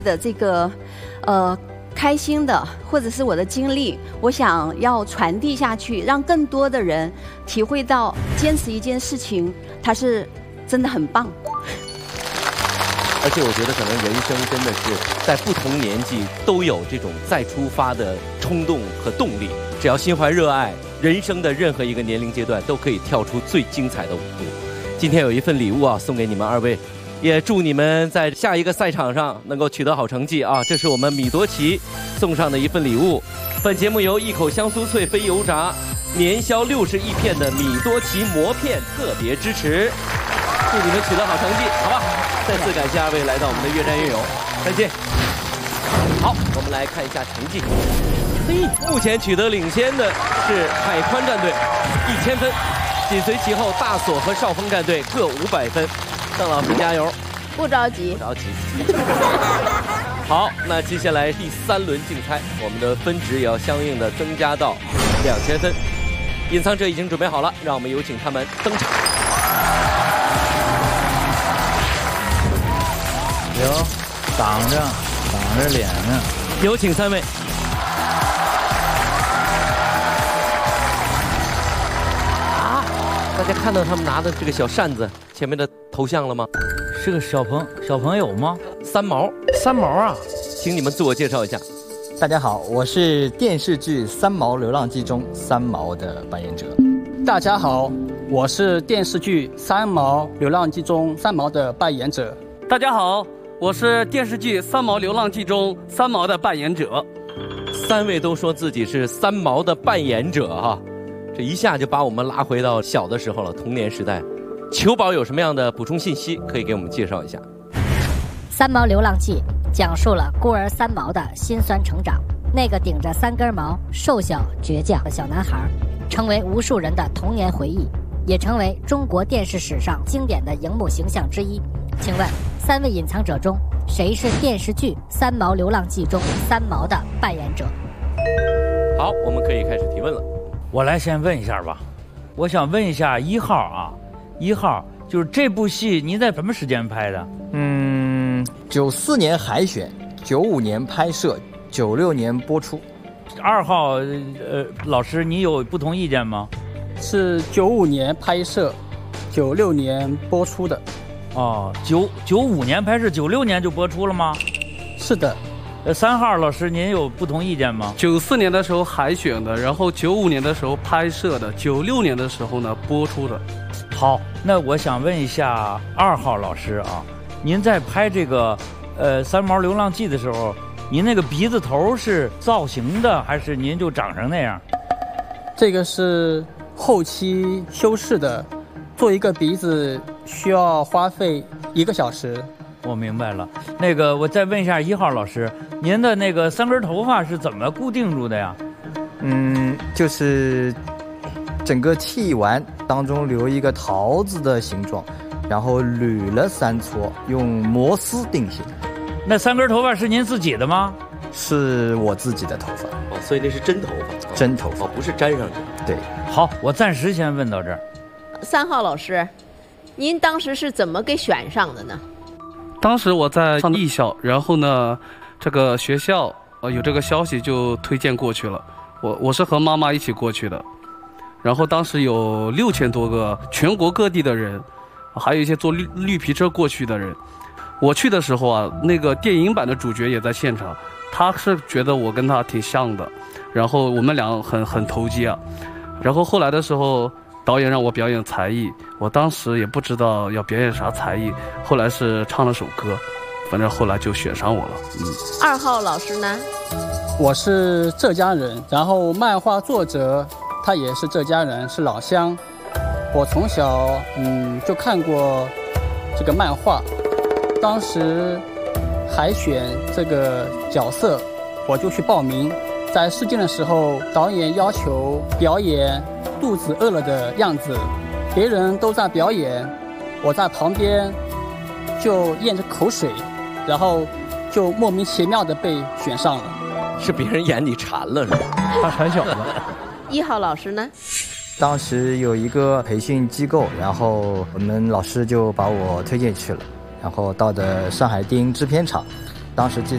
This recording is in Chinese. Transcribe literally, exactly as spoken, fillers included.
的这个，呃。开心的，或者是我的经历，我想要传递下去，让更多的人体会到坚持一件事情，它是真的很棒。 而且我觉得可能人生真的是在不同年纪都有这种再出发的冲动和动力，只要心怀热爱，人生的任何一个年龄阶段都可以跳出最精彩的舞步。今天有一份礼物啊，送给你们二位。也祝你们在下一个赛场上能够取得好成绩啊！这是我们米多奇送上的一份礼物。本节目由一口香酥脆非油炸年销六十亿片的米多奇馍片特别支持，祝你们取得好成绩，好吧？再次感谢二位来到我们的越战越勇，再见。好，我们来看一下成绩。嘿，目前取得领先的是海宽战队，一千分，紧随其后大锁和少峰战队各五百分。邓老师加油！ 不着急， 不着急。好，那接下来第三轮竞猜，我们的分值也要相应的增加到两千分。隐藏者已经准备好了，让我们有请他们登场。 有，挡着，挡着脸呢。 有请三位。啊！大家看到他们拿的这个小扇子前面的头像了吗？ 是个小朋小朋友吗？ 三毛， 三毛啊， 请你们自我介绍一下。 大家好，我是电视剧《三毛流浪记》中三毛的扮演者。 大家好，我是电视剧《三毛流浪记》中三毛的扮演者。 大家好，我是电视剧《三毛流浪记》中三毛的扮演者。 三位都说自己是三毛的扮演者哈、啊，这一下就把我们拉回到小的时候了，童年时代。裘宝有什么样的补充信息可以给我们介绍一下？《 三毛流浪记》讲述了孤儿三毛的辛酸成长。那个顶着三根毛、瘦小倔强的小男孩，成为无数人的童年回忆，也成为中国电视史上经典的荧幕形象之一。请问，三位隐藏者中，谁是电视剧《三毛流浪记》中三毛的扮演者？ 好，我们可以开始提问了。 我来先问一下吧，我想问一下一号啊。一号就是这部戏，您在什么时间拍的？ 嗯，九四年海选，九五年拍摄，九六年播出。 二号，呃，老师，你有不同意见吗？ 是九五年拍摄，九六年播出的。 哦，九九五年拍摄，九六年就播出了吗？ 是的。 呃，三号老师，您有不同意见吗？ 九四年的时候海选的，然后九五年的时候拍摄的，九六年的时候呢播出的。 好，那我想问一下二号老师啊，您在拍这个呃《三毛流浪记》的时候，您那个鼻子头是造型的，还是您就长成那样？ 这个是后期修饰的，做一个鼻子需要花费一个小时。 我明白了。那个，我再问一下一号老师，您的那个三根头发是怎么固定住的呀？ 嗯，就是整个剃完当中留一个桃子的形状，然后捋了三撮，用摩丝定型。 那三根头发是您自己的吗？ 是我自己的头发。 哦，所以那是真头发。 真头发， 哦，不是粘上去。 对。 好，我暂时先问到这儿。 三号老师，您当时是怎么给选上的呢？ 当时我在上艺校，然后呢，这个学校呃有这个消息就推荐过去了。我我是和妈妈一起过去的，然后当时有六千多个全国各地的人，还有一些坐绿绿皮车过去的人。我去的时候啊，那个电影版的主角也在现场，他是觉得我跟他挺像的，然后我们俩很很投机啊。然后后来的时候，导演让我表演才艺，我当时也不知道要表演啥才艺，后来是唱了首歌，反正后来就选上我了。嗯。 二号老师呢？ 我是浙江人，然后漫画作者他也是浙江人，是老乡。我从小嗯就看过这个漫画，当时海选这个角色，我就去报名。在试镜的时候，导演要求表演肚子饿了的样子，别人都在表演，我在旁边就咽着口水，然后就莫名其妙的被选上了。 是别人眼里馋了是吧？ 他馋小子。 一号老师呢？ 当时有一个培训机构，然后我们老师就把我推荐去了，然后到的上海电影制片厂。当时记